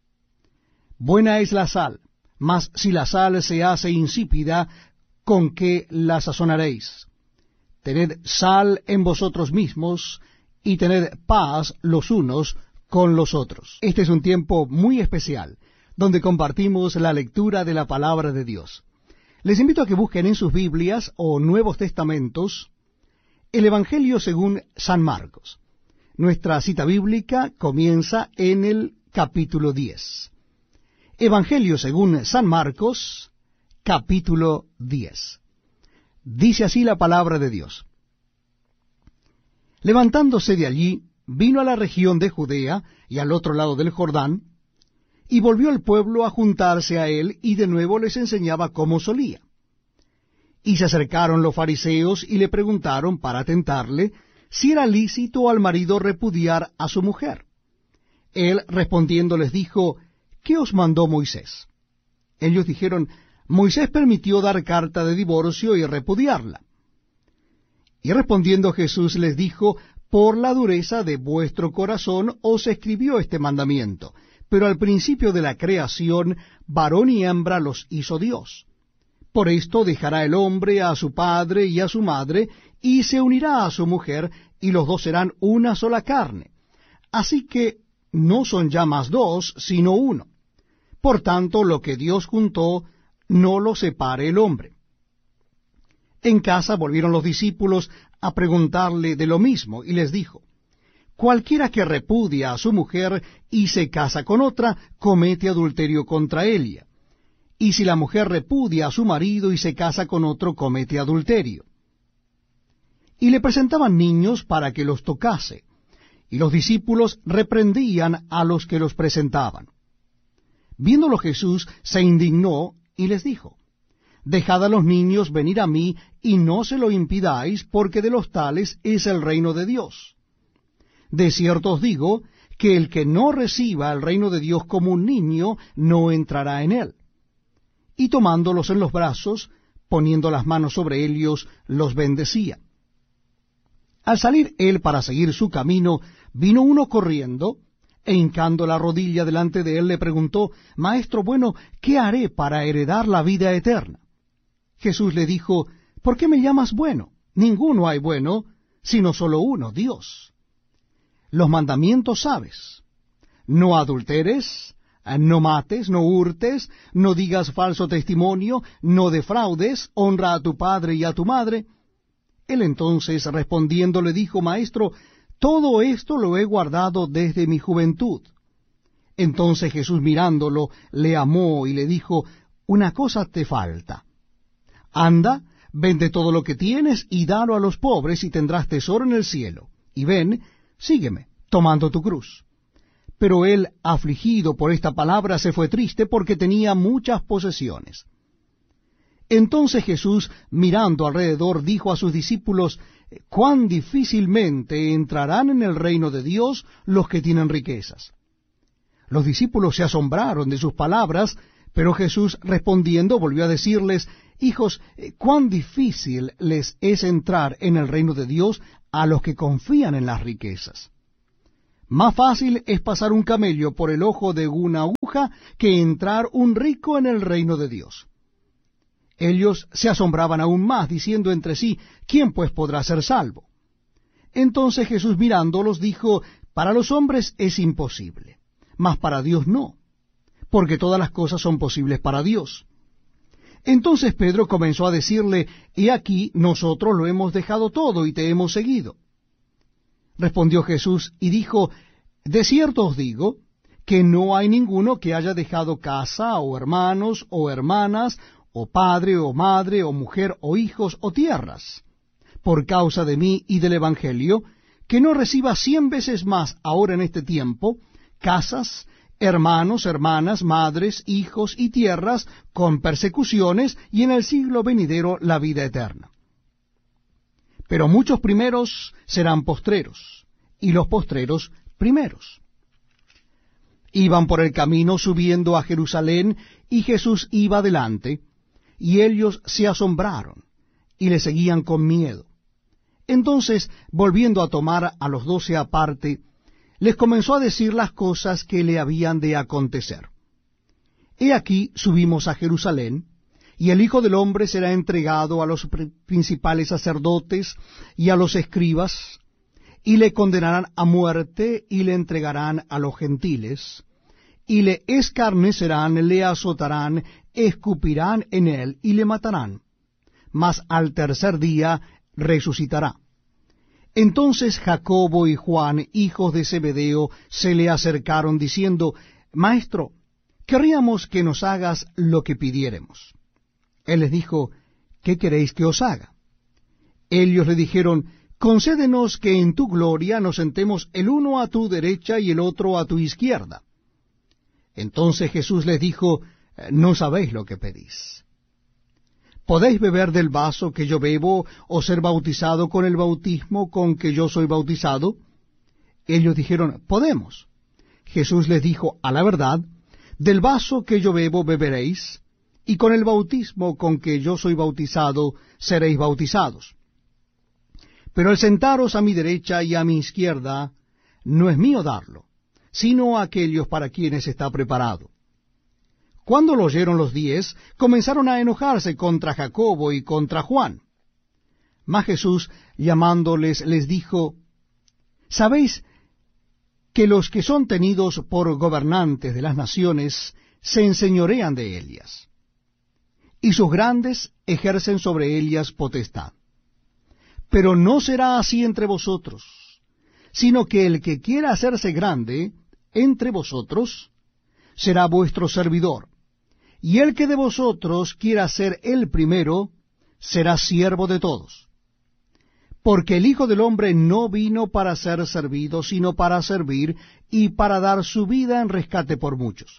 Buena es la sal, mas si la sal se hace insípida, ¿con qué la sazonaréis? Tened sal en vosotros mismos, y tened paz los unos con los otros. Este es un tiempo muy especial, donde compartimos la lectura de la palabra de Dios. Les invito a que busquen en sus Biblias o Nuevos Testamentos el Evangelio según San Marcos. Nuestra cita bíblica comienza en el capítulo diez. Evangelio según San Marcos, capítulo diez. Dice así la palabra de Dios. Levantándose de allí, vino a la región de Judea y al otro lado del Jordán, y volvió el pueblo a juntarse a él, y de nuevo les enseñaba como solía. Y se acercaron los fariseos y le preguntaron para tentarle, si era lícito al marido repudiar a su mujer. Él respondiendo les dijo, ¿qué os mandó Moisés? Ellos dijeron, Moisés permitió dar carta de divorcio y repudiarla. Y respondiendo Jesús les dijo, por la dureza de vuestro corazón os escribió este mandamiento, pero al principio de la creación, varón y hembra los hizo Dios. Por esto dejará el hombre a su padre y a su madre, y se unirá a su mujer, y los dos serán una sola carne. Así que no son ya más dos, sino uno. Por tanto, lo que Dios juntó, no lo separe el hombre. En casa volvieron los discípulos a preguntarle de lo mismo, y les dijo, cualquiera que repudia a su mujer y se casa con otra, comete adulterio contra ella. Y si la mujer repudia a su marido y se casa con otro, comete adulterio. Y le presentaban niños para que los tocase, y los discípulos reprendían a los que los presentaban. Viéndolo Jesús, se indignó y les dijo, dejad a los niños venir a mí, y no se lo impidáis, porque de los tales es el reino de Dios. De cierto os digo, que el que no reciba el reino de Dios como un niño, no entrará en él. Y tomándolos en los brazos, poniendo las manos sobre ellos, los bendecía. Al salir él para seguir su camino, vino uno corriendo, e hincando la rodilla delante de él, le preguntó, Maestro bueno, ¿qué haré para heredar la vida eterna? Jesús le dijo, ¿por qué me llamas bueno? Ninguno hay bueno, sino solo uno, Dios. Los mandamientos sabes. No adulteres, no mates, no hurtes, no digas falso testimonio, no defraudes, honra a tu padre y a tu madre. Él entonces respondiendo le dijo, Maestro, todo esto lo he guardado desde mi juventud. Entonces Jesús mirándolo, le amó y le dijo, una cosa te falta. Anda, vende todo lo que tienes y dalo a los pobres y tendrás tesoro en el cielo. Y ven, sígueme, tomando tu cruz. Pero él, afligido por esta palabra, se fue triste porque tenía muchas posesiones. Entonces Jesús, mirando alrededor, dijo a sus discípulos, cuán difícilmente entrarán en el reino de Dios los que tienen riquezas. Los discípulos se asombraron de sus palabras, Pero Jesús respondiendo volvió a decirles: Hijos, cuán difícil les es entrar en el reino de Dios a los que confían en las riquezas. Más fácil es pasar un camello por el ojo de una aguja que entrar un rico en el reino de Dios. Ellos se asombraban aún más, diciendo entre sí: ¿Quién pues podrá ser salvo? Entonces Jesús mirándolos dijo: Para los hombres es imposible, mas para Dios no, porque todas las cosas son posibles para Dios. Entonces Pedro comenzó a decirle: He aquí, nosotros lo hemos dejado todo y te hemos seguido. Respondió Jesús y dijo: De cierto os digo, que no hay ninguno que haya dejado casa, o hermanos, o hermanas, o padre, o madre, o mujer, o hijos, o tierras, por causa de mí y del Evangelio, que no reciba cien veces más ahora en este tiempo, casas, hermanos, hermanas, madres, hijos y tierras, con persecuciones, y en el siglo venidero la vida eterna. Pero muchos primeros serán postreros, y los postreros primeros. Iban por el camino subiendo a Jerusalén, y Jesús iba delante, y ellos se asombraron, y le seguían con miedo. Entonces, volviendo a tomar a los doce aparte, les comenzó a decir las cosas que le habían de acontecer. He aquí subimos a Jerusalén, y el Hijo del Hombre será entregado a los principales sacerdotes y a los escribas, y le condenarán a muerte, y le entregarán a los gentiles, y le escarnecerán, le azotarán, escupirán en él, y le matarán. Mas al tercer día resucitará. Entonces Jacobo y Juan, hijos de Zebedeo, se le acercaron diciendo: Maestro, querríamos que nos hagas lo que pidiéremos. Él les dijo: ¿Qué queréis que os haga? Ellos le dijeron: Concédenos que en tu gloria nos sentemos el uno a tu derecha y el otro a tu izquierda. Entonces Jesús les dijo: No sabéis lo que pedís. ¿Podéis beber del vaso que yo bebo, o ser bautizado con el bautismo con que yo soy bautizado? Ellos dijeron: Podemos. Jesús les dijo: A la verdad, del vaso que yo bebo beberéis, y con el bautismo con que yo soy bautizado seréis bautizados. Pero el sentaros a mi derecha y a mi izquierda no es mío darlo, sino a aquellos para quienes está preparado. Cuando lo oyeron los diez, comenzaron a enojarse contra Jacobo y contra Juan. Mas Jesús, llamándoles, les dijo: ¿Sabéis que los que son tenidos por gobernantes de las naciones se enseñorean de ellas, y sus grandes ejercen sobre ellas potestad? Pero no será así entre vosotros, sino que el que quiera hacerse grande entre vosotros será vuestro servidor, y el que de vosotros quiera ser el primero será siervo de todos. Porque el Hijo del Hombre no vino para ser servido, sino para servir, y para dar su vida en rescate por muchos.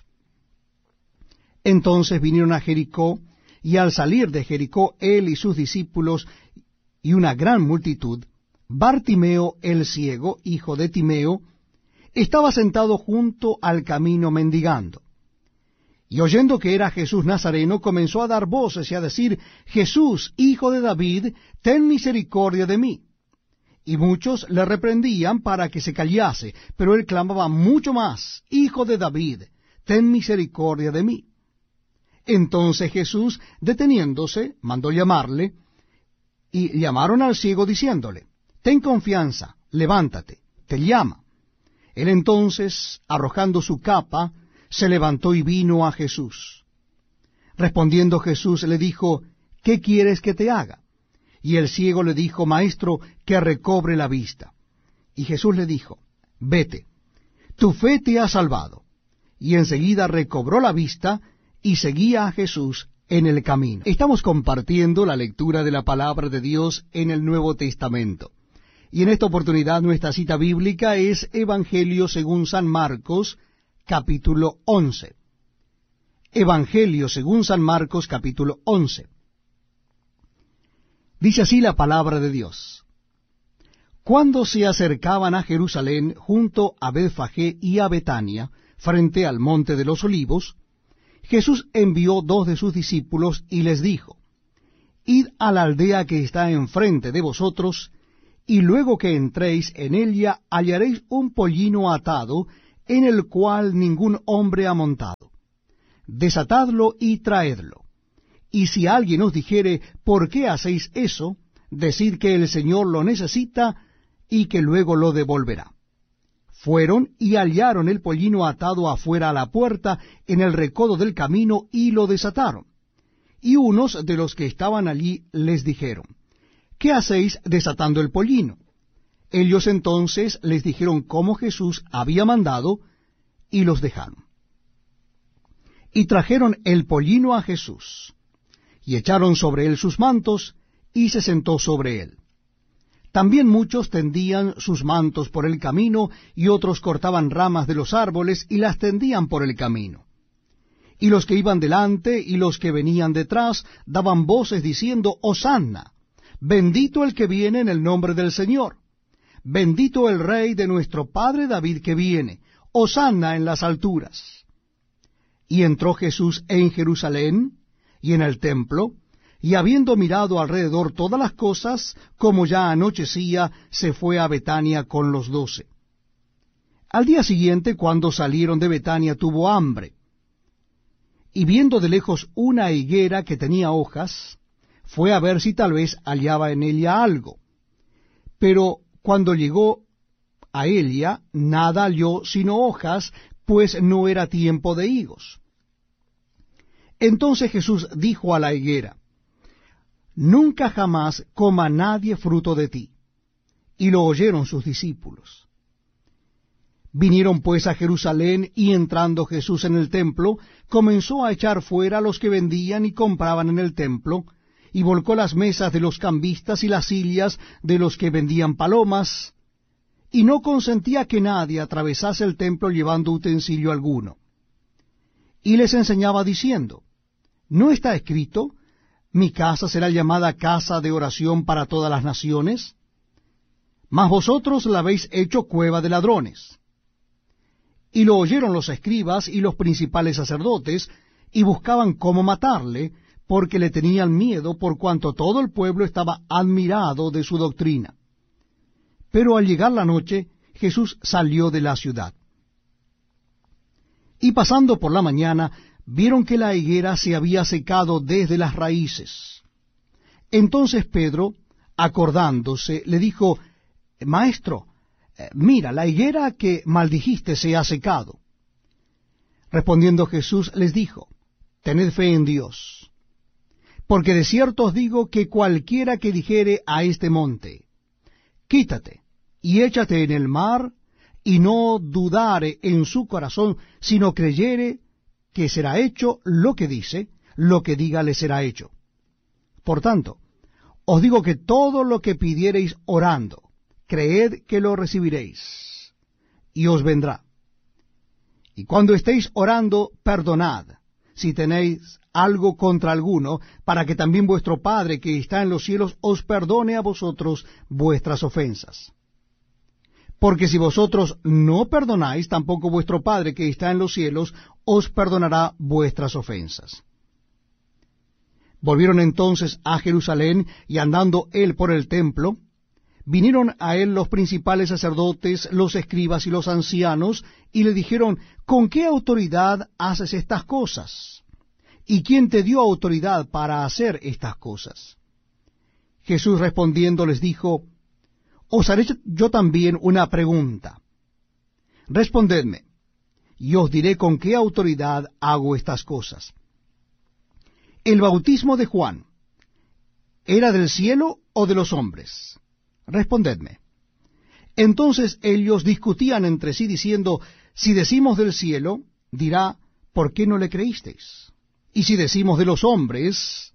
Entonces vinieron a Jericó, y al salir de Jericó él y sus discípulos y una gran multitud, Bartimeo el ciego, hijo de Timeo, estaba sentado junto al camino mendigando. Y oyendo que era Jesús Nazareno, comenzó a dar voces y a decir: Jesús, hijo de David, ten misericordia de mí. Y muchos le reprendían para que se callase, pero él clamaba mucho más: Hijo de David, ten misericordia de mí. Entonces Jesús, deteniéndose, mandó llamarle, y llamaron al ciego diciéndole: Ten confianza, levántate, te llama. Él entonces, arrojando su capa, se levantó y vino a Jesús. Respondiendo Jesús le dijo: ¿Qué quieres que te haga? Y el ciego le dijo: Maestro, que recobre la vista. Y Jesús le dijo: Vete, tu fe te ha salvado. Y enseguida recobró la vista y seguía a Jesús en el camino. Estamos compartiendo la lectura de la palabra de Dios en el Nuevo Testamento. Y en esta oportunidad nuestra cita bíblica es Evangelio según San Marcos, capítulo once. Evangelio según San Marcos, capítulo once. Dice así la palabra de Dios: Cuando se acercaban a Jerusalén, junto a Betfagé y a Betania, frente al monte de los Olivos, Jesús envió dos de sus discípulos y les dijo, Id a la aldea que está enfrente de vosotros, y luego que entréis en ella hallaréis un pollino atado, en el cual ningún hombre ha montado. Desatadlo y traedlo. Y si alguien os dijere, ¿por qué hacéis eso?, decid que el Señor lo necesita y que luego lo devolverá. Fueron y hallaron el pollino atado afuera a la puerta, en el recodo del camino, y lo desataron. Y unos de los que estaban allí les dijeron, ¿qué hacéis desatando el pollino? Ellos entonces les dijeron cómo Jesús había mandado, y los dejaron. Y trajeron el pollino a Jesús, y echaron sobre él sus mantos, y se sentó sobre él. También muchos tendían sus mantos por el camino, y otros cortaban ramas de los árboles, y las tendían por el camino. Y los que iban delante y los que venían detrás daban voces diciendo, Hosanna, bendito el que viene en el nombre del Señor, bendito el Rey de nuestro Padre David que viene, Hosanna en las alturas. Y entró Jesús en Jerusalén y en el templo, y habiendo mirado alrededor todas las cosas, como ya anochecía, se fue a Betania con los doce. Al día siguiente, cuando salieron de Betania, tuvo hambre. Y viendo de lejos una higuera que tenía hojas, fue a ver si tal vez hallaba en ella algo. Pero cuando llegó a ella, nada halló sino hojas, pues no era tiempo de higos. Entonces Jesús dijo a la higuera, Nunca jamás coma nadie fruto de ti. Y lo oyeron sus discípulos. Vinieron pues a Jerusalén, y entrando Jesús en el templo, comenzó a echar fuera a los que vendían y compraban en el templo, y volcó las mesas de los cambistas y las sillas de los que vendían palomas, y no consentía que nadie atravesase el templo llevando utensilio alguno. Y les enseñaba diciendo, ¿no está escrito, mi casa será llamada casa de oración para todas las naciones? Mas vosotros la habéis hecho cueva de ladrones. Y lo oyeron los escribas y los principales sacerdotes, y buscaban cómo matarle, porque le tenían miedo, por cuanto todo el pueblo estaba admirado de su doctrina. Pero al llegar la noche, Jesús salió de la ciudad. Y pasando por la mañana, vieron que la higuera se había secado desde las raíces. Entonces Pedro, acordándose, le dijo, Maestro, mira, la higuera que maldijiste se ha secado. Respondiendo Jesús les dijo, Tened fe en Dios, porque de cierto os digo que cualquiera que dijere a este monte, Quítate y échate en el mar, y no dudare en su corazón, sino creyere que será hecho lo que dice, lo que diga le será hecho. Por tanto, os digo que todo lo que pidiereis orando, creed que lo recibiréis, y os vendrá. Y cuando estéis orando, perdonad, si tenéis algo contra alguno, para que también vuestro Padre que está en los cielos os perdone a vosotros vuestras ofensas. Porque si vosotros no perdonáis, tampoco vuestro Padre que está en los cielos os perdonará vuestras ofensas. Volvieron entonces a Jerusalén, y andando él por el templo, vinieron a él los principales sacerdotes, los escribas y los ancianos, y le dijeron, ¿con qué autoridad haces estas cosas? ¿Y quién te dio autoridad para hacer estas cosas? Jesús respondiendo les dijo, Os haré yo también una pregunta. Respondedme, y os diré con qué autoridad hago estas cosas. ¿El bautismo de Juan era del cielo o de los hombres? Respondedme. Entonces ellos discutían entre sí, diciendo, si decimos del cielo, dirá, ¿por qué no le creísteis? Y si decimos de los hombres,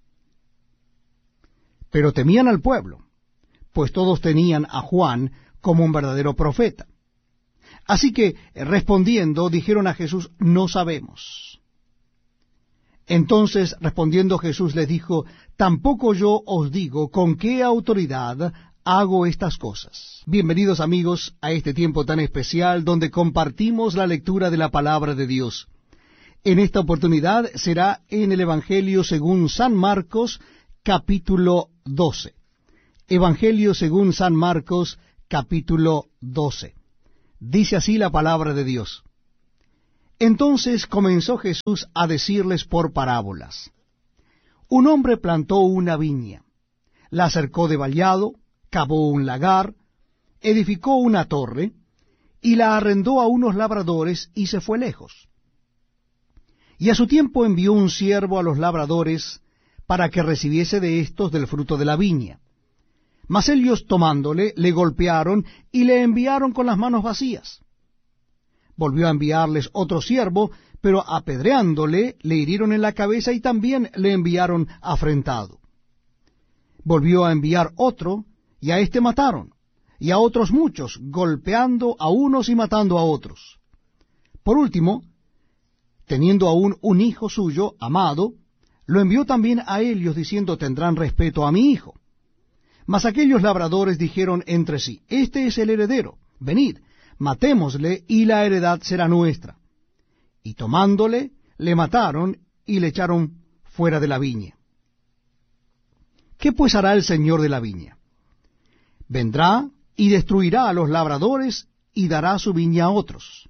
pero temían al pueblo, pues todos tenían a Juan como un verdadero profeta. Así que, respondiendo, dijeron a Jesús, no sabemos. Entonces, respondiendo Jesús les dijo, tampoco yo os digo con qué autoridad hago estas cosas. Bienvenidos amigos a este tiempo tan especial donde compartimos la lectura de la palabra de Dios. En esta oportunidad será en el Evangelio según San Marcos, capítulo doce. Evangelio según San Marcos, capítulo doce. Dice así la palabra de Dios. Entonces comenzó Jesús a decirles por parábolas. Un hombre plantó una viña, la cercó de vallado, cavó un lagar, edificó una torre, y la arrendó a unos labradores y se fue lejos. Y a su tiempo envió un siervo a los labradores para que recibiese de éstos del fruto de la viña. Mas ellos tomándole, le golpearon y le enviaron con las manos vacías. Volvió a enviarles otro siervo, pero apedreándole, le hirieron en la cabeza y también le enviaron afrentado. Volvió a enviar otro, y a éste mataron, y a otros muchos, golpeando a unos y matando a otros. Por último, teniendo aún un hijo suyo, amado, lo envió también a ellos, diciendo, tendrán respeto a mi hijo. Mas aquellos labradores dijeron entre sí, este es el heredero, venid, matémosle, y la heredad será nuestra. Y tomándole, le mataron, y le echaron fuera de la viña. ¿Qué pues hará el señor de la viña? Vendrá y destruirá a los labradores, y dará su viña a otros.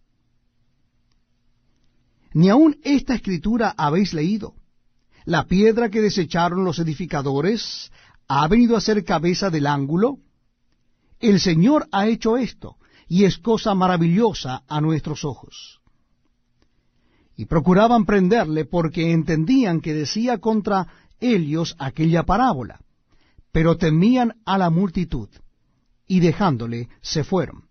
Ni aun esta escritura habéis leído. La piedra que desecharon los edificadores ha venido a ser cabeza del ángulo. El Señor ha hecho esto, y es cosa maravillosa a nuestros ojos. Y procuraban prenderle, porque entendían que decía contra ellos aquella parábola, pero temían a la multitud, y dejándole se fueron.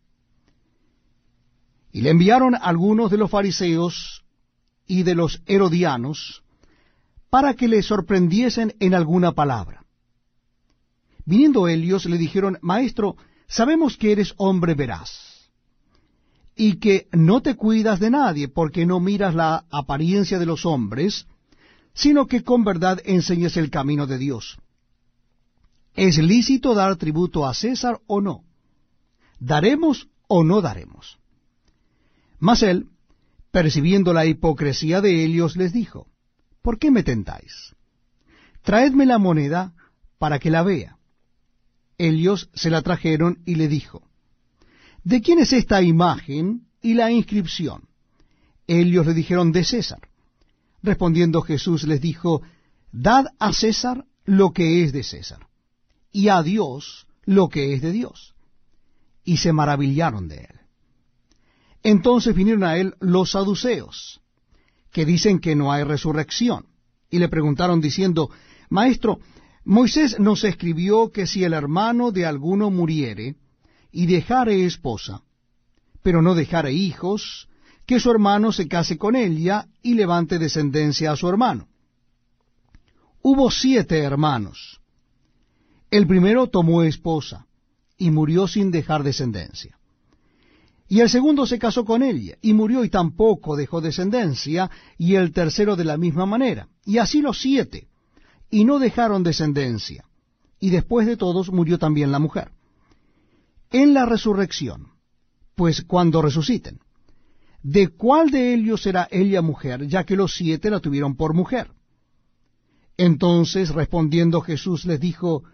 Y le enviaron algunos de los fariseos y de los herodianos, para que le sorprendiesen en alguna palabra. Viniendo ellos le dijeron, Maestro, sabemos que eres hombre veraz, y que no te cuidas de nadie, porque no miras la apariencia de los hombres, sino que con verdad enseñas el camino de Dios. ¿Es lícito dar tributo a César o no? ¿Daremos o no daremos? Mas él, percibiendo la hipocresía de ellos, les dijo, ¿por qué me tentáis? Traedme la moneda para que la vea. Ellos se la trajeron y le dijo, ¿de quién es esta imagen y la inscripción? Ellos le dijeron, de César. Respondiendo Jesús les dijo, dad a César lo que es de César, y a Dios lo que es de Dios. Y se maravillaron de él. Entonces vinieron a él los saduceos, que dicen que no hay resurrección, y le preguntaron diciendo, Maestro, Moisés nos escribió que si el hermano de alguno muriere, y dejare esposa, pero no dejare hijos, que su hermano se case con ella, y levante descendencia a su hermano. Hubo siete hermanos. El primero tomó esposa, y murió sin dejar descendencia. Y el segundo se casó con ella, y murió y tampoco dejó descendencia, y el tercero de la misma manera. Y así los siete, y no dejaron descendencia. Y después de todos murió también la mujer. En la resurrección, pues cuando resuciten, ¿de cuál de ellos será ella mujer, ya que los siete la tuvieron por mujer? Entonces respondiendo Jesús les dijo,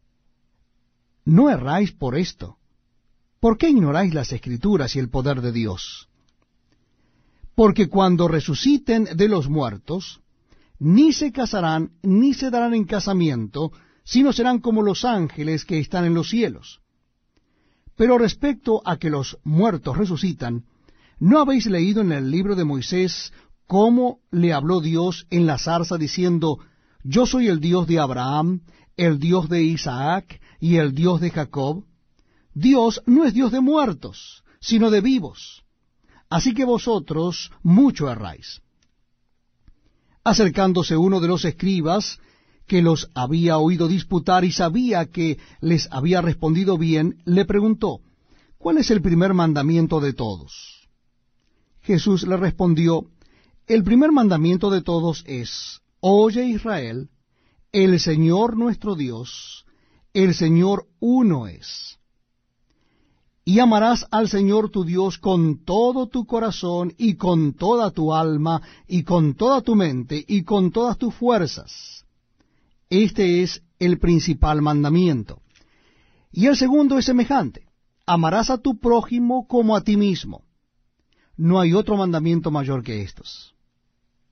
no erráis por esto. ¿Por qué ignoráis las Escrituras y el poder de Dios? Porque cuando resuciten de los muertos, ni se casarán, ni se darán en casamiento, sino serán como los ángeles que están en los cielos. Pero respecto a que los muertos resucitan, ¿no habéis leído en el libro de Moisés cómo le habló Dios en la zarza diciendo, yo soy el Dios de Abraham, el Dios de Isaac y el Dios de Jacob? Dios no es Dios de muertos, sino de vivos. Así que vosotros mucho erráis. Acercándose uno de los escribas, que los había oído disputar y sabía que les había respondido bien, le preguntó, ¿cuál es el primer mandamiento de todos? Jesús le respondió, el primer mandamiento de todos es, oye Israel, el Señor nuestro Dios, el Señor uno es. Y amarás al Señor tu Dios con todo tu corazón, y con toda tu alma, y con toda tu mente, y con todas tus fuerzas. Este es el principal mandamiento. Y el segundo es semejante: amarás a tu prójimo como a ti mismo. No hay otro mandamiento mayor que estos.